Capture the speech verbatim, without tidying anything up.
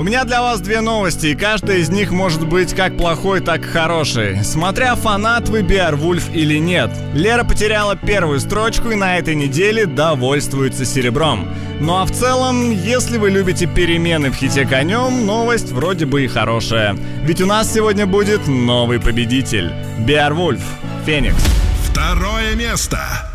У меня для вас две новости, и каждая из них может быть как плохой, так и хорошей, смотря фанат вы Беовульф или нет. Лера потеряла первую строчку и на этой неделе довольствуется серебром. Ну а в целом, если вы любите перемены в хите «Конем», новость вроде бы и хорошая. Ведь у нас сегодня будет новый победитель. Беовульф, Феникс. Второе место.